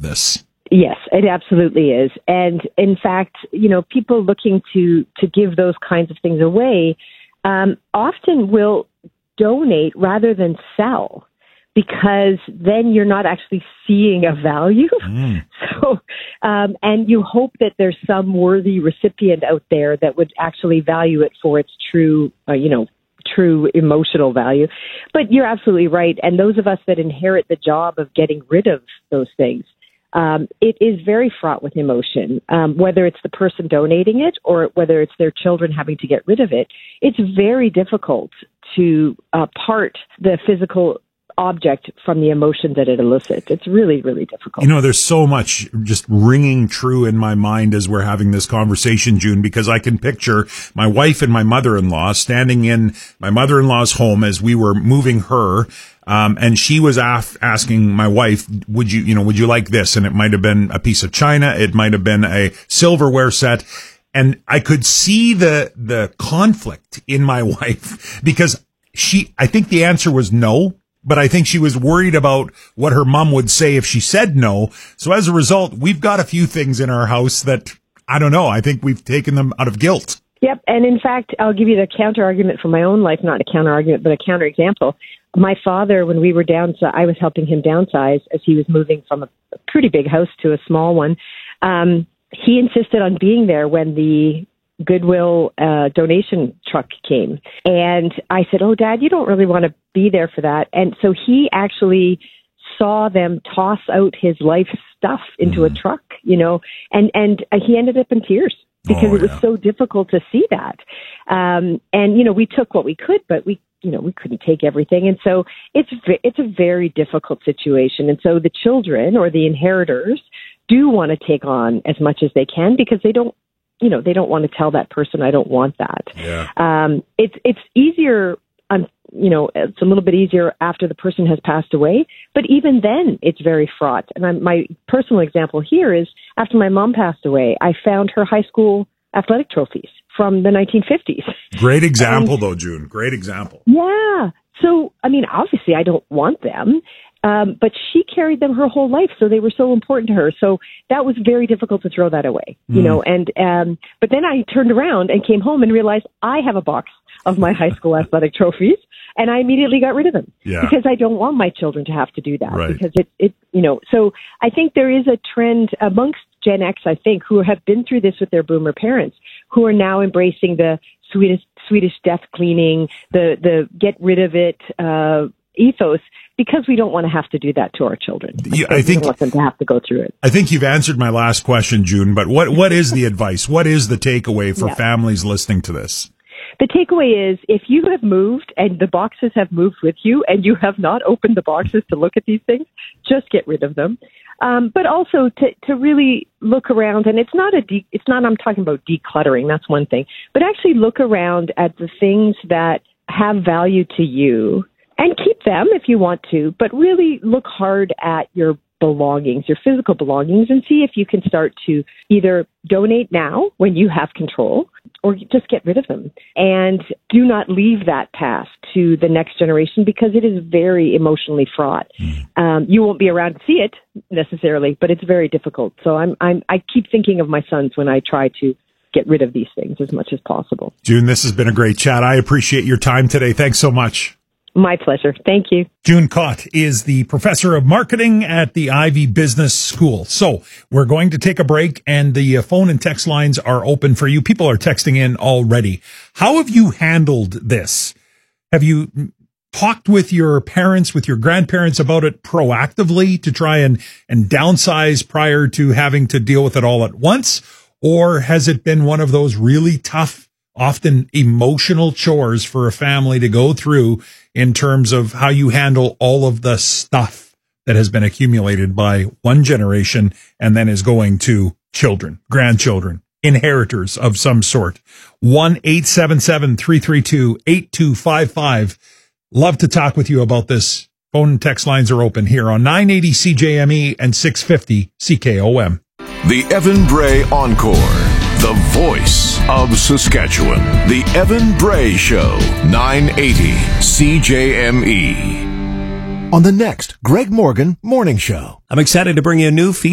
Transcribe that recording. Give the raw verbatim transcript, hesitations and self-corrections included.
this. Yes, it absolutely is. And in fact, you know, people looking to, to give those kinds of things away um, often will donate rather than sell, because then you're not actually seeing a value. Mm. So, um, and you hope that there's some worthy recipient out there that would actually value it for its true, uh, you know, true emotional value. But you're absolutely right. And those of us that inherit the job of getting rid of those things, um, it is very fraught with emotion, um, whether it's the person donating it or whether it's their children having to get rid of it. It's very difficult to uh, part the physical object from the emotion that it elicits. It's really, really difficult. You know, there's so much just ringing true in my mind as we're having this conversation, June, because I can picture my wife and my mother-in-law standing in my mother-in-law's home as we were moving her. Um, and she was af- asking my wife, would you, you know, would you like this? And it might have been a piece of china. It might have been a silverware set. And I could see the, the conflict in my wife because she, I think the answer was no. But I think she was worried about what her mom would say if she said no. So as a result, we've got a few things in our house that, I don't know, I think we've taken them out of guilt. Yep. And in fact, I'll give you the counter argument from my own life, not a counter argument, but a counter example. My father, when we were downsized, I was helping him downsize as he was moving from a pretty big house to a small one. Um, he insisted on being there when the Goodwill uh, donation truck came. And I said, oh, Dad, you don't really want to be there for that. And so he actually saw them toss out his life stuff into mm. a truck, you know, and, and he ended up in tears because oh, it was yeah. so difficult to see that. Um, and, you know, we took what we could, but we, you know, we couldn't take everything. And so it's, it's a very difficult situation. And so the children or the inheritors do want to take on as much as they can because they don't, you know, they don't want to tell that person, I don't want that. Yeah. Um, it's, it's easier, um, you know, it's a little bit easier after the person has passed away, but even then it's very fraught. And I'm, my personal example here is after my mom passed away, I found her high school athletic trophies from the nineteen fifties. Great example and, though, June. Great example. Yeah. So, I mean, obviously I don't want them. Um, but she carried them her whole life, so they were so important to her. So that was very difficult to throw that away, you mm. know. And um, but then I turned around and came home and realized I have a box of my high school athletic trophies, and I immediately got rid of them yeah. because I don't want my children to have to do that. Right. Because it, it, you know. So I think there is a trend amongst Gen X, I think, who have been through this with their boomer parents, who are now embracing the Swedish Swedish death cleaning, the the get rid of it uh, ethos. Because we don't want to have to do that to our children. Yeah, I think we don't want them to have to go through it. I think you've answered my last question, June, but what, what is the advice? What is the takeaway for yeah. families listening to this? The takeaway is if you have moved and the boxes have moved with you and you have not opened the boxes to look at these things, just get rid of them. Um, but also to, to really look around, and it's not a de- it's not I'm talking about decluttering, that's one thing, but actually look around at the things that have value to you. And keep them if you want to, but really look hard at your belongings, your physical belongings, and see if you can start to either donate now when you have control or just get rid of them. And do not leave that past to the next generation because it is very emotionally fraught. Um, you won't be around to see it necessarily, but it's very difficult. So I'm, I'm, I keep thinking of my sons when I try to get rid of these things as much as possible. June, this has been a great chat. I appreciate your time today. Thanks so much. My pleasure. Thank you. June Kott is the professor of marketing at the Ivey Business School. So we're going to take a break, and the phone and text lines are open for you. People are texting in already. How have you handled this? Have you talked with your parents, with your grandparents about it proactively to try and, and downsize prior to having to deal with it all at once? Or has it been one of those really tough, often emotional chores for a family to go through in terms of how you handle all of the stuff that has been accumulated by one generation and then is going to children, grandchildren, inheritors of some sort? one eight seven seven, three three two, eight two five five. Love to talk with you about this. Phone and text lines are open here on nine eighty C J M E and six fifty C K O M. The Evan Bray Encore. The voice of Saskatchewan. The Evan Bray Show. nine eighty C J M E. On the next Greg Morgan Morning Show. I'm excited to bring you a new feed.